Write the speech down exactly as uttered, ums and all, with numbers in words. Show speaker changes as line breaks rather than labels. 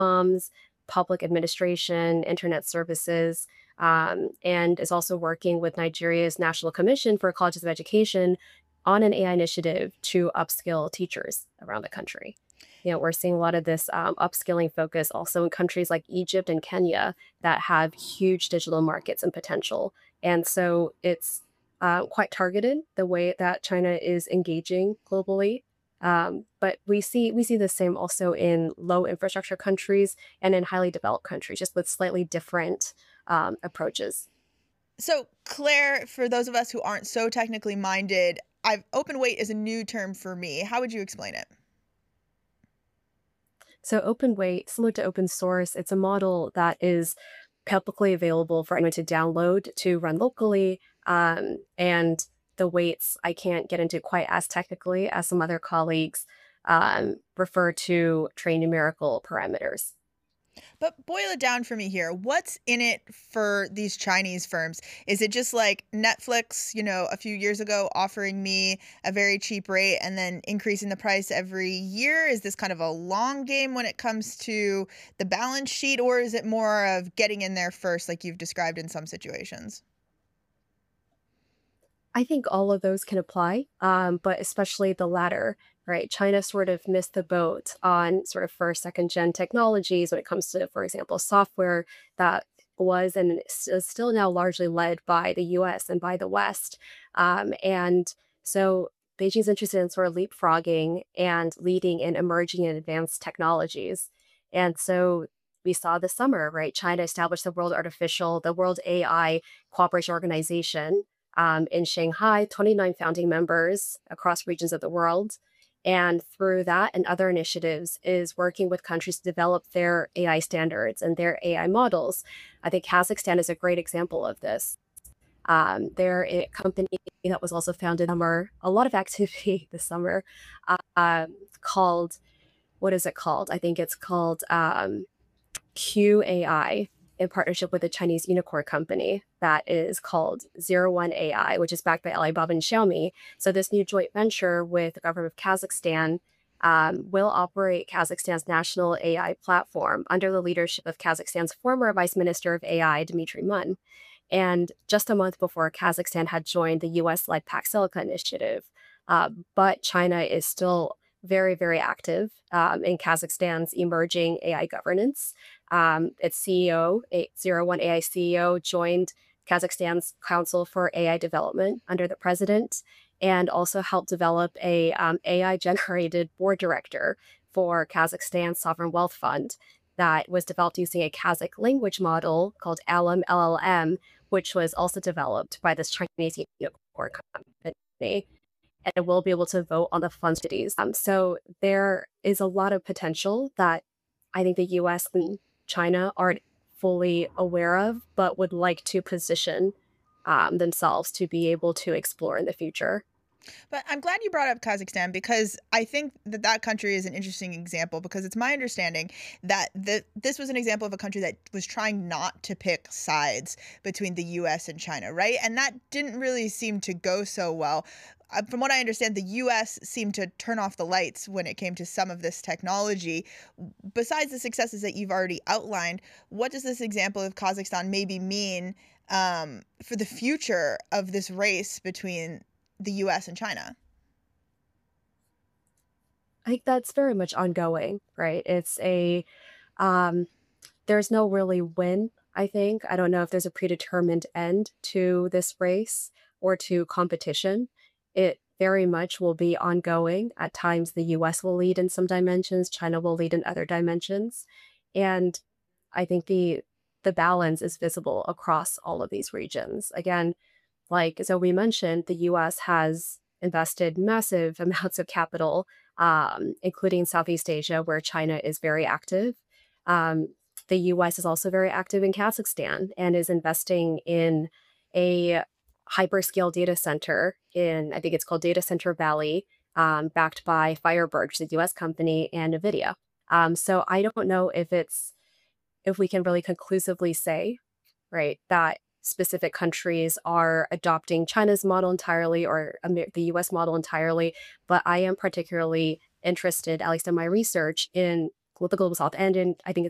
telecoms, public administration, internet services, um, and is also working with Nigeria's National Commission for Colleges of Education on an A I initiative to upskill teachers around the country. You know, we're seeing a lot of this um, upskilling focus also in countries like Egypt and Kenya that have huge digital markets and potential. And so it's uh, quite targeted the way that China is engaging globally. Um, but we see we see the same also in low infrastructure countries and in highly developed countries, just with slightly different um, approaches.
So, Claire, for those of us who aren't so technically minded, I've open weight is a new term for me. How would you explain it?
So open weight, similar to open source, it's a model that is publicly available for anyone to download to run locally. Um, and the weights I can't get into quite as technically as some other colleagues um, refer to train numerical parameters.
But boil it down for me here. What's in it for these Chinese firms? Is it just like Netflix, you know, a few years ago offering me a very cheap rate and then increasing the price every year? Is this kind of a long game when it comes to the balance sheet, or is it more of getting in there first, like you've described in some situations?
I think all of those can apply, um, but especially the latter, right? China sort of missed the boat on sort of first, second gen technologies when it comes to, for example, software that was and is is still now largely led by the U S and by the West. Um, and so Beijing's interested in sort of leapfrogging and leading in emerging and advanced technologies. And so we saw this summer, right? China established the World Artificial, the World A I Cooperation Organization um, in Shanghai, twenty-nine founding members across regions of the world. And through that and other initiatives is working with countries to develop their A I standards and their A I models. I think Kazakhstan is a great example of this. Um, they're a company that was also founded summer, a lot of activity this summer, uh, um, called, what is it called? I think it's called um, Q A I in partnership with a Chinese unicorn company that is called Zero One A I, which is backed by Alibaba and Xiaomi. So this new joint venture with the government of Kazakhstan um, will operate Kazakhstan's national A I platform under the leadership of Kazakhstan's former Vice Minister of A I, Dmitry Mun. And just a month before, Kazakhstan had joined the U S-led Pax Silica initiative. Uh, but China is still very, very active um, in Kazakhstan's emerging A I governance. Um, its C E O, a, Zero One A I C E O, joined Kazakhstan's Council for A I Development under the president and also helped develop a um, A I-generated board director for Kazakhstan's Sovereign Wealth Fund that was developed using a Kazakh language model called Alam L L M, which was also developed by this Chinese unicorn company, and it will be able to vote on the fund cities. Um, so there is a lot of potential that I think the U S and China aren't fully aware of, but would like to position um, themselves to be able to explore in the future.
But I'm glad you brought up Kazakhstan because I think that that country is an interesting example because it's my understanding that the, this was an example of a country that was trying not to pick sides between the U S and China, right? And that didn't really seem to go so well. Uh, from what I understand, the U S seemed to turn off the lights when it came to some of this technology. Besides the successes that you've already outlined, what does this example of Kazakhstan maybe mean um, for the future of this race between the U S and China?
I think that's very much ongoing, right? It's a um, there's no really win, I think. I don't know if there's a predetermined end to this race or to competition. It very much will be ongoing. At times, the U S will lead in some dimensions, China will lead in other dimensions. And I think the the balance is visible across all of these regions. Again, like so we mentioned, the U S has invested massive amounts of capital, um, including Southeast Asia, where China is very active. Um, the U S is also very active in Kazakhstan and is investing in a hyperscale data center in, I think it's called Data Center Valley, um, backed by Firebird, which is a U S company, and NVIDIA. Um, so I don't know if it's if we can really conclusively say, right, that specific countries are adopting China's model entirely or Amer- the U S model entirely. But I am particularly interested, at least in my research, in the global south and in, I think,